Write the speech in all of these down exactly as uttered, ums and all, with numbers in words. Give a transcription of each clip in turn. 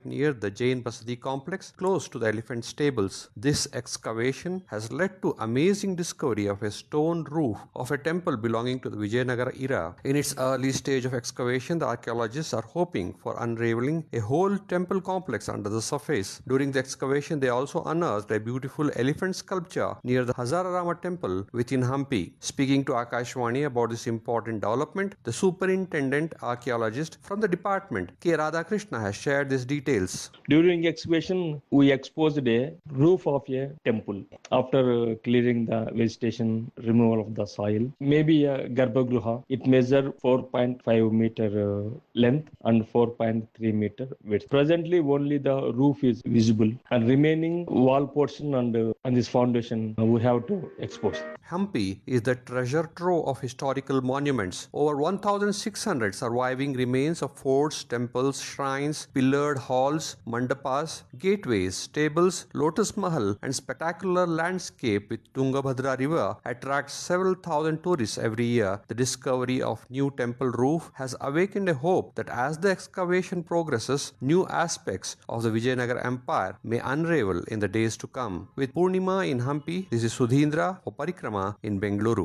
near the Jain Basadi complex close to the elephant stables. This excavation has led to amazing discovery of a stone roof of a temple belonging to the Vijayanagara era. In its early stage of excavation, the archaeologists are hoping for unraveling a whole temple complex under the surface. During the excavation, they also unearthed a beautiful elephant sculpture near the Hazararama temple within Hampi. Speaking to Akashvani about this important development, the superintendent archaeologist from the department, K. Radhakrishna, has shared these details. During excavation, we exposed a roof of a temple. After uh, clearing the vegetation, removal of the soil, maybe a Garbhagruha. It measures four point five meter uh, length and four point three meter width. Presently, only the roof is visible, and remaining wall portion and uh, and this foundation uh, we have to expose. Hampi is the treasure trove of historical monuments. Over one thousand six hundred surviving remains of forts, temples, shrines, pillared halls, mandapas, gateways, stables, Lotus Mahal, and spectacular landscape with Tungabhadra River attracts several thousand tourists every year. The discovery of new temple roof has awakened a hope that as the excavation progresses, new aspects of the Vijayanagara Empire may unravel in the days to come. With Purnima in Hampi, this is Sudhindra for Parikrama in Bengaluru.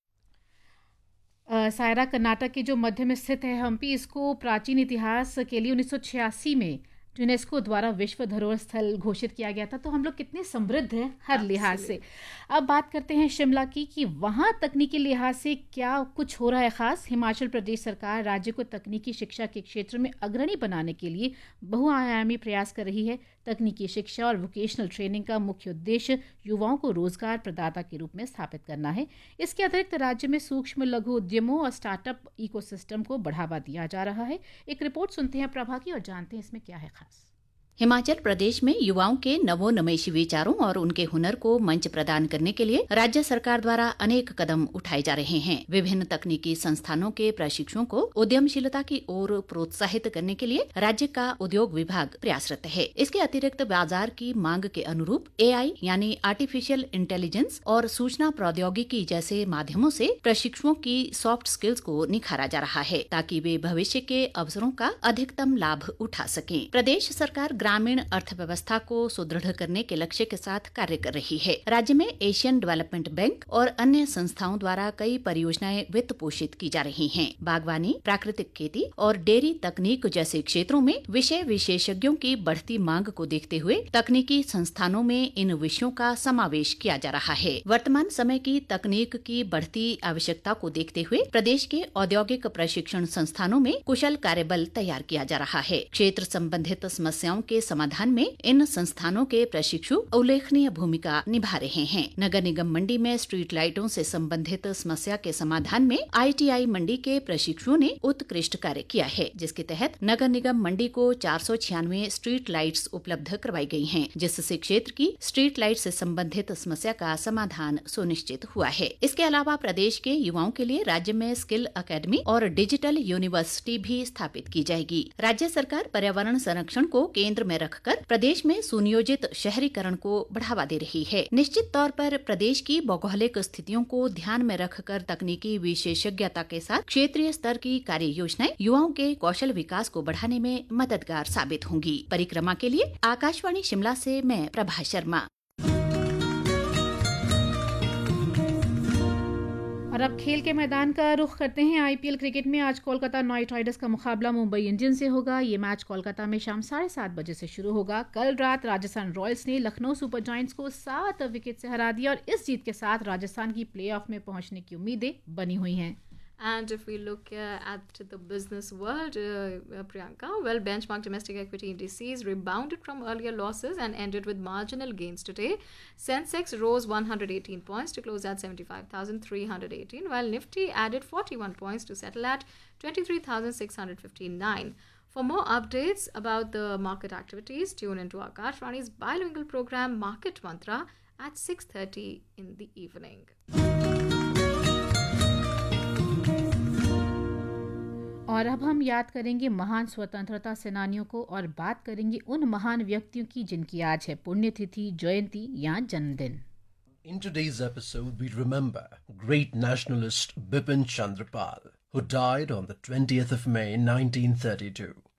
Saira Karnataka के जो मध्य में स्थित है हम्पी, इसको प्राचीन इतिहास के लिए उन्नीस सौ छियासी में यूनेस्को द्वारा विश्व धरोहर स्थल घोषित किया गया था। तो हम लोग कितने समृद्ध हैं हर लिहाज से। अब बात करते हैं शिमला की कि वहाँ तकनीकी लिहाज से क्या कुछ हो रहा है खास। हिमाचल प्रदेश सरकार राज्य को तकनीकी शिक्षा के क्षेत्र में अग्रणी बनाने के लिए बहुआयामी प्रयास कर रही है। तकनीकी शिक्षा और वोकेशनल ट्रेनिंग का मुख्य उद्देश्य युवाओं को रोजगार प्रदाता के रूप में स्थापित करना है। इसके अतिरिक्त राज्य में सूक्ष्म लघु उद्यमों और स्टार्टअप इकोसिस्टम को बढ़ावा दिया जा रहा है। एक रिपोर्ट सुनते हैं प्रभा की और जानते हैं इसमें क्या है खास। हिमाचल प्रदेश में युवाओं के नवोन्मेषी विचारों और उनके हुनर को मंच प्रदान करने के लिए राज्य सरकार द्वारा अनेक कदम उठाए जा रहे हैं। विभिन्न तकनीकी संस्थानों के प्रशिक्षुओं को उद्यमशीलता की ओर प्रोत्साहित करने के लिए राज्य का उद्योग विभाग प्रयासरत है। इसके अतिरिक्त बाजार की मांग के अनुरूप एआई यानी आर्टिफिशियल इंटेलिजेंस और सूचना प्रौद्योगिकी जैसे माध्यमों से प्रशिक्षुओं की सॉफ्ट स्किल्स को निखारा जा रहा है ताकि वे भविष्य के अवसरों का अधिकतम लाभ उठा सकें। प्रदेश सरकार ग्रामीण अर्थव्यवस्था को सुदृढ़ करने के लक्ष्य के साथ कार्य कर रही है। राज्य में एशियन डेवलपमेंट बैंक और अन्य संस्थाओं द्वारा कई परियोजनाएं वित्त पोषित की जा रही हैं। बागवानी, प्राकृतिक खेती और डेयरी तकनीक जैसे क्षेत्रों में विषय विशेषज्ञों की बढ़ती मांग को देखते हुए तकनीकी संस्थानों में इन विषयों का समावेश किया जा रहा है। वर्तमान समय की तकनीक की बढ़ती आवश्यकता को देखते हुए प्रदेश के औद्योगिक प्रशिक्षण संस्थानों में कुशल कार्यबल तैयार किया जा रहा है। क्षेत्र संबंधित समस्याओं के समाधान में इन संस्थानों के प्रशिक्षु उल्लेखनीय भूमिका निभा रहे हैं। नगर निगम मंडी में स्ट्रीट लाइटों से संबंधित समस्या के समाधान में आईटीआई मंडी के प्रशिक्षुओं ने उत्कृष्ट कार्य किया है, जिसके तहत नगर निगम मंडी को चार सौ छियानवे स्ट्रीट लाइट्स उपलब्ध करवाई गई हैं, जिससे क्षेत्र की स्ट्रीट लाइट से संबंधित समस्या का समाधान सुनिश्चित हुआ है। इसके अलावा प्रदेश के युवाओं के लिए राज्य में स्किल अकेडमी और डिजिटल यूनिवर्सिटी भी स्थापित की जाएगी। राज्य सरकार पर्यावरण संरक्षण को केंद्र में रखकर प्रदेश में सुनियोजित शहरीकरण को बढ़ावा दे रही है। निश्चित तौर पर प्रदेश की भौगोलिक स्थितियों को ध्यान में रखकर तकनीकी विशेषज्ञता के साथ क्षेत्रीय स्तर की कार्य योजनाएं युवाओं के कौशल विकास को बढ़ाने में मददगार साबित होंगी। परिक्रमा के लिए आकाशवाणी शिमला से मैं प्रभा शर्मा। और अब खेल के मैदान का रुख करते हैं। आईपीएल क्रिकेट में आज कोलकाता नाइट राइडर्स का मुकाबला मुंबई इंडियंस से होगा। ये मैच कोलकाता में शाम साढ़े सात बजे से शुरू होगा। कल रात राजस्थान रॉयल्स ने लखनऊ सुपर जायंट्स को सात विकेट से हरा दिया और इस जीत के साथ राजस्थान की प्लेऑफ में पहुंचने की उम्मीदें बनी हुई हैं। And if we look uh, at the business world, uh, Priyanka, well, benchmark domestic equity indices rebounded from earlier losses and ended with marginal gains today. Sensex rose one hundred eighteen points to close at seventy-five thousand three hundred eighteen, while Nifty added forty-one points to settle at twenty-three thousand six hundred fifty-nine. For more updates about the market activities, tune into Akashvani's bilingual program Market Mantra at six thirty in the evening. और अब हम याद करेंगे महान स्वतंत्रता सेनानियों को और बात करेंगे उन महान व्यक्तियों की जिनकी आज है पुण्यतिथि, जयंती या जन्मदिन। In today's episode, we remember great nationalist Bipin Chandra Pal, who died on the twentieth of May nineteen thirty-two.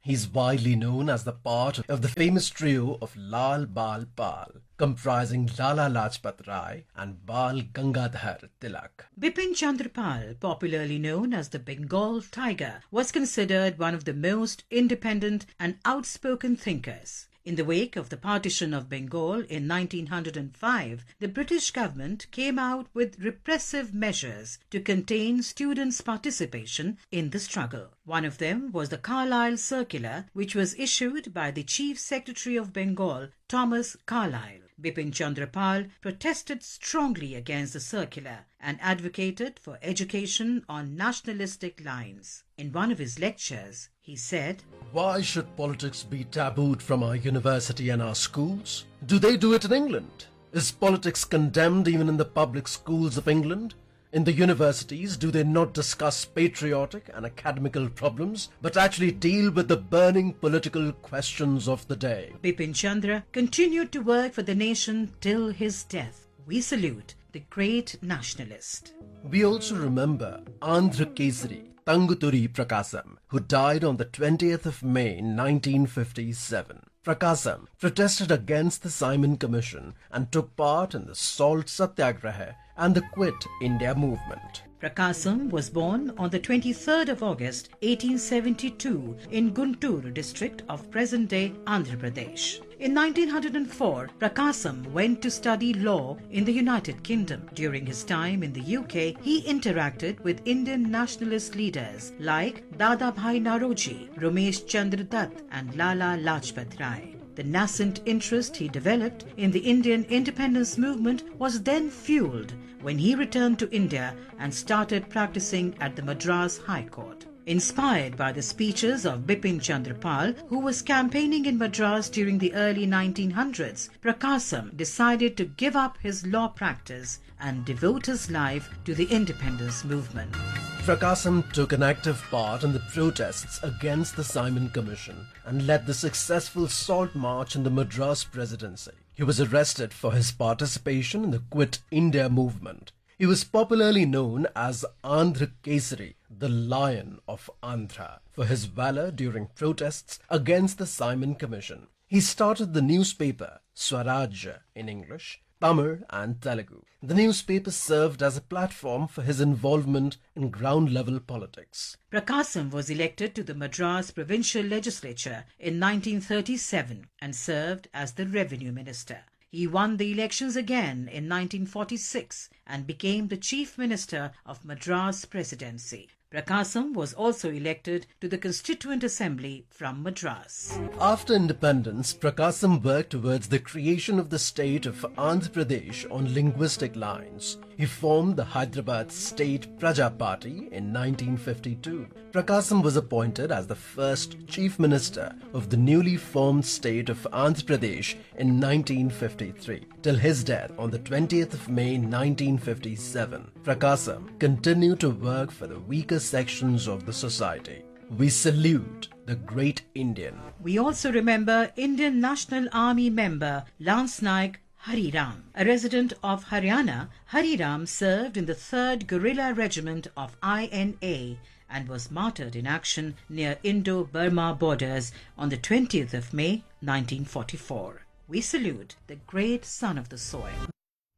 He's widely known as the part of the famous trio of Lal Bal Pal, comprising Lala Lajpat Rai and Bal Gangadhar Tilak. Bipin Chandra Pal, popularly known as the Bengal Tiger, was considered one of the most independent and outspoken thinkers. In the wake of the partition of Bengal in nineteen oh five, the British government came out with repressive measures to contain students' participation in the struggle. One of them was the Carlisle Circular, which was issued by the Chief Secretary of Bengal, Thomas Carlyle. Bipin Chandra Pal protested strongly against the circular and advocated for education on nationalistic lines. In one of his lectures, he said, "Why should politics be tabooed from our university and our schools? Do they do it in England? Is politics condemned even in the public schools of England? In the universities, do they not discuss patriotic and academical problems, but actually deal with the burning political questions of the day?" Bipin Chandra continued to work for the nation till his death. We salute the great nationalist. We also remember Andhra Kesari Tanguturi Prakasam, who died on the twentieth of May nineteen fifty-seven. Prakasam protested against the Simon Commission and took part in the Salt Satyagraha and the Quit India movement. Prakasam was born on the twenty-third of August eighteen seventy-two in Guntur district of present-day Andhra Pradesh. In nineteen oh four, Prakasam went to study law in the United Kingdom. During his time in the U K, he interacted with Indian nationalist leaders like Dadabhai Naoroji, Ramesh Chandra Dutt and Lala Lajpat Rai. The nascent interest he developed in the Indian independence movement was then fueled when he returned to India and started practicing at the Madras High Court. Inspired by the speeches of Bipin Chandra Pal, who was campaigning in Madras during the early nineteen hundreds, Prakasam decided to give up his law practice and devote his life to the independence movement. Prakasam took an active part in the protests against the Simon Commission and led the successful Salt March in the Madras Presidency. He was arrested for his participation in the Quit India movement. He was popularly known as Andhra Kesari, the Lion of Andhra, for his valor during protests against the Simon Commission. He started the newspaper Swaraj in English, Tamil and Telugu. The newspaper served as a platform for his involvement in ground-level politics. Prakasam was elected to the Madras Provincial Legislature in nineteen thirty-seven and served as the Revenue Minister. He won the elections again in nineteen forty-six and became the Chief Minister of Madras Presidency. Prakasam was also elected to the Constituent Assembly from Madras. After independence, Prakasam worked towards the creation of the state of Andhra Pradesh on linguistic lines. He formed the Hyderabad State Praja Party in nineteen fifty-two. Prakasam was appointed as the first Chief Minister of the newly formed state of Andhra Pradesh in nineteen fifty-three. Till his death on the twentieth of May nineteen fifty-seven, Prakasam continued to work for the weaker sections of the society. We salute the great Indian. We also remember Indian National Army member Lance Naik Hari Ram. A resident of Haryana, Hari Ram served in the third Guerrilla Regiment of I N A and was martyred in action near Indo-Burma borders on the twentieth of May nineteen forty-four. We salute the great son of the soil.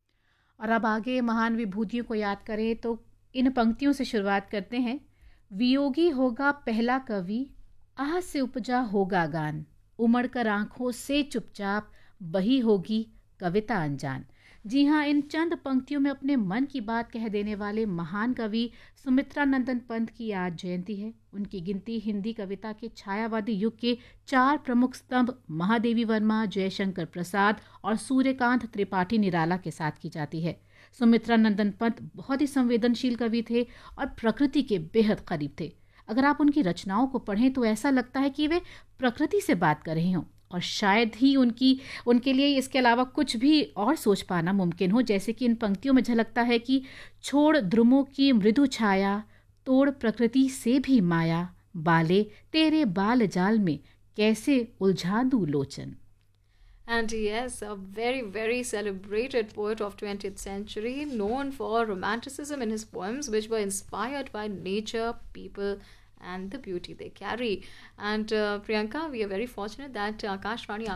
और अब आगे महान विभूतियों को याद करें तो इन पंक्तियों से शुरुआत करते हैं। वियोगी होगा पहला कवि, आह से उपजा होगा गान, उमड़कर आंखों से चुपचाप बही होगी कविता अनजान। जी हाँ, इन चंद पंक्तियों में अपने मन की बात कह देने वाले महान कवि सुमित्रा नंदन पंत की आज जयंती है। उनकी गिनती हिंदी कविता के छायावादी युग के चार प्रमुख स्तंभ महादेवी वर्मा, जयशंकर प्रसाद और सूर्यकांत त्रिपाठी निराला के साथ की जाती है। सुमित्रा नंदन पंत बहुत ही संवेदनशील कवि थे और प्रकृति के बेहद करीब थे। अगर आप उनकी रचनाओं को पढ़ें तो ऐसा लगता है कि वे प्रकृति से बात कर रहे हों और शायद ही उनकी उनके लिए इसके अलावा कुछ भी और सोच पाना मुमकिन हो। जैसे कि इन पंक्तियों में झलकता है कि छोड़ द्रुमों की मृदु छाया, तोड़ प्रकृति से भी माया, बाले तेरे बाल जाल में कैसे उलझा दूं लोचन। And yes, a very, very celebrated poet of twentieth century, known for romanticism in his poems, which were inspired by nature, people, and the beauty they carry. And uh, Priyanka, we are very fortunate that uh, Akashvani